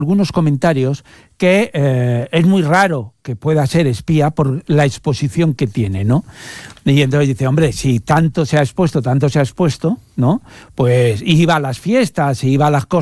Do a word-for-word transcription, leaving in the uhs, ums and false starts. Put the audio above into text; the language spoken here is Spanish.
algunos comentarios que eh, es muy raro que pueda ser espía por la exposición que tiene, ¿no? Y entonces dice, hombre, si tanto se ha expuesto, tanto se ha expuesto, ¿no? Pues iba a las fiestas, iba a las cosas